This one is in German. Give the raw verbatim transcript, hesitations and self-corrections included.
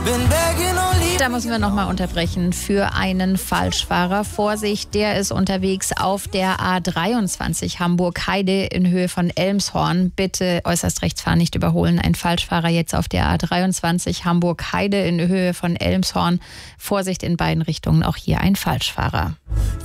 Da müssen wir nochmal unterbrechen für einen Falschfahrer. Vorsicht, der ist unterwegs auf der A dreiundzwanzig Hamburg-Heide in Höhe von Elmshorn. Bitte äußerst rechts fahren, nicht überholen. Ein Falschfahrer jetzt auf der A dreiundzwanzig Hamburg-Heide in Höhe von Elmshorn. Vorsicht in beiden Richtungen, auch hier ein Falschfahrer.